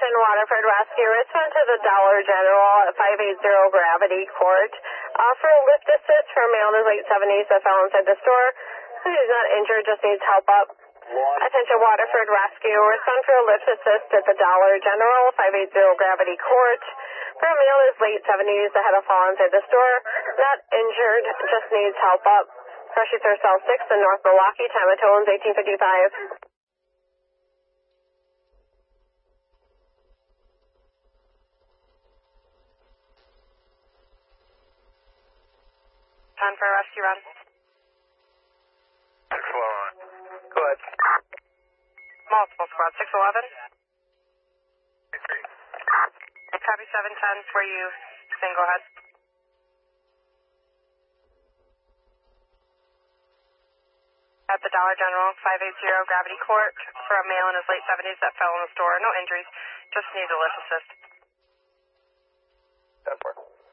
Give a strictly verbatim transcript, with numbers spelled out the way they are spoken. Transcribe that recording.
ten Waterford Rescue. Respond to the Dollar General at five eighty Gravity Court. Uh, for a lift assist for a male in his late seventies that fell inside the store. He's not injured, just needs help up. Attention Waterford Rescue. Respond for a lift assist at the Dollar General, five eighty Gravity Court. For a male in his late seventies that had a fall inside the store. Not injured, just needs help up. Crush Third Cell six in North Milwaukee. Time of tones eighteen fifty-five. Time for a rescue run. six eleven. Go ahead. Multiple squad, six eleven. Copy seven ten for you. Single head. At the Dollar General, five eighty Gravity Court for a male in his late seventies that fell in the store. No injuries, just needs a lift assist.